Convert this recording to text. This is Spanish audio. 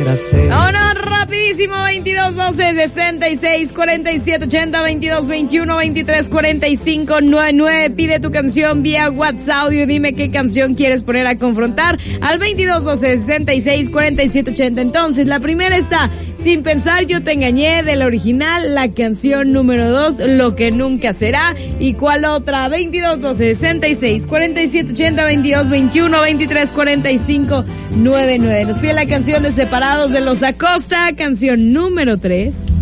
hacer. Ahora rapidísimo, 22 12 66 47 80 22 21 23 45 99. Pide tu canción vía WhatsApp audio. Dime qué canción quieres poner a confrontar al 22 12 66 47 80. Entonces, la primera está Sin Pensar Yo Te Engañé, del original. La canción número 2, Lo Que Nunca Será. ¿Y cuál otra? 22 12 66 47 80 22 21 23 45 99. Nos pide la canción de Separados de Los Acosta, canción número 3.